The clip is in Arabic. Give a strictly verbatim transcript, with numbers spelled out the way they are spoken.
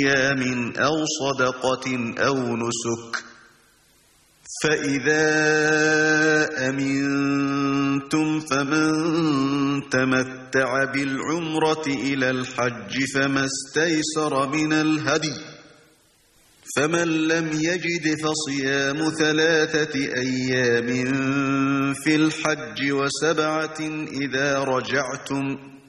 صيام أو صدقة أو نسك فإذا أمنتم فمن تمتع بالعمرة إلى الحج فما استيسر من الهدي فمن لم يجد فصيام ثلاثة أيام في الحج وسبعة إذا رجعتم